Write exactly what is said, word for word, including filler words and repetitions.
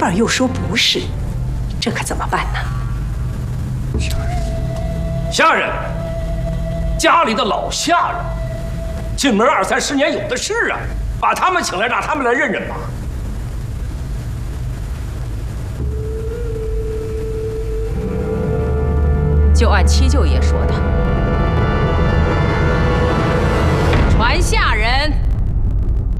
儿又说不是，这可怎么办呢？ 下人，下人，家里的老下人，进门二三十年有的是啊，把他们请来，让他们来认认吧。 就按七舅爷说的，传下人